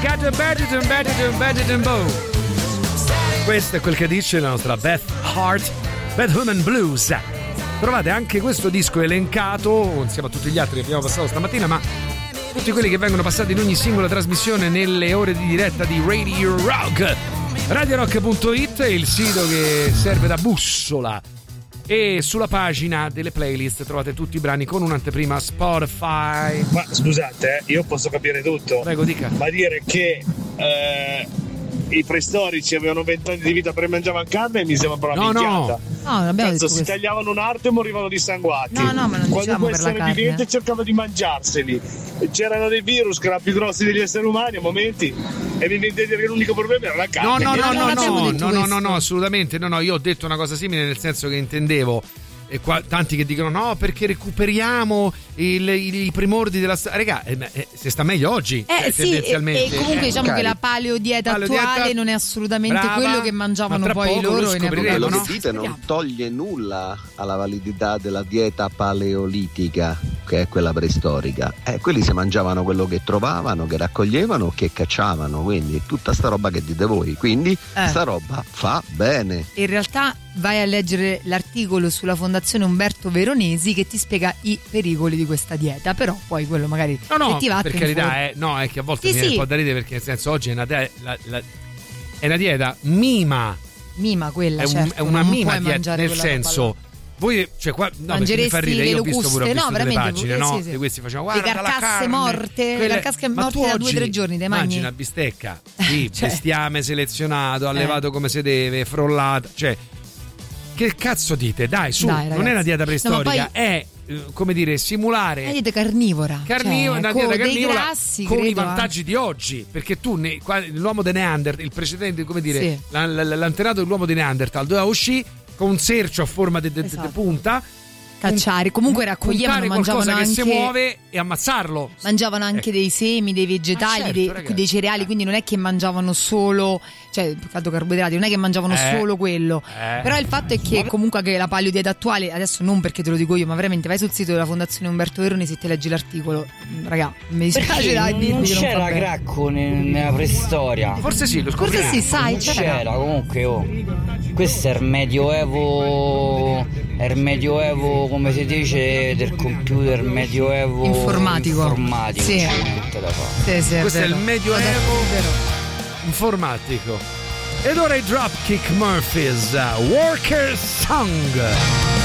got a better bow. Questo è quel che dice la nostra Beth Hart, Bad Woman Blues. Trovate anche questo disco elencato insieme a tutti gli altri che abbiamo passato stamattina, ma tutti quelli che vengono passati in ogni singola trasmissione nelle ore di diretta di Radio Rock. RadioRock.it è il sito che serve da bussola, e sulla pagina delle playlist trovate tutti i brani con un'anteprima Spotify. Ma scusate, io posso capire tutto. Prego, dica. Ma dire che i preistorici avevano 20 anni di vita per mangiavano carne mi sembra proprio una minchiata. No, non abbiamo detto si questo. tagliavano un arto e morivano dissanguati. No, ma non diciamo per la carne. Vivente cercava di mangiarseli. C'erano dei virus che erano più grossi degli esseri umani a momenti, e mi vedete dire che l'unico problema era la carne. No, assolutamente no, io ho detto una cosa simile, nel senso che intendevo, e qua tanti che dicono no perché recuperiamo i primordi della storia. Regà, se sta meglio oggi, tendenzialmente. E comunque diciamo che la paleodieta attuale non è assolutamente quello che mangiavano poi loro in epoca. Quello che dite non toglie nulla alla validità della dieta paleolitica, che è quella preistorica. Quelli si mangiavano quello che trovavano, che raccoglievano, che cacciavano, quindi tutta sta roba che dite voi, quindi sta roba fa bene. In realtà vai a leggere l'articolo sulla Fondazione Umberto Veronesi che ti spiega i pericoli di questa dieta, però poi quello magari se ti va, per carità, è che a volte mi viene un po' da ridere, perché nel senso oggi è una dieta mima quella, è una mima dieta, nel senso voi, cioè qua mangeresti fa ridere, io ho visto pure veramente, pagine, no? Di questi facevano guarda le carcasse morte, le carcasse morte da 2 o 3 giorni dai mangi una bistecca, sì, bestiame selezionato, allevato come si deve, frollato, cioè che cazzo dite? Dai, su, non è una dieta preistorica, è come dire, simulare una dieta carnivora, una dieta carnivora grassi, con i vantaggi di oggi, perché tu l'uomo di Neanderthal, il precedente, come dire, l'antenato dell'uomo di Neanderthal doveva uscire con un sercio a forma di punta, cacciare, comunque raccoglievano, mangiavano qualcosa anche, che si muove e ammazzarlo. Mangiavano anche dei semi, dei vegetali, dei cereali, quindi non è che mangiavano solo, cioè carboidrati, non è che mangiavano solo quello. Però il fatto è che comunque che la paleodieta attuale, adesso non perché te lo dico io, ma veramente vai sul sito della Fondazione Umberto Veronesi e te leggi l'articolo. Raga, mi dispiace non c'era Gracco nella preistoria. Forse sì, lo scopriamo. Forse sì, sai, non c'era comunque. Questo è il medioevo. È il medioevo, come si dice, del computer, medioevo informatico. Sì. Sì, questo è il medioevo informatico. Ed ora i Dropkick Murphys, Worker Song.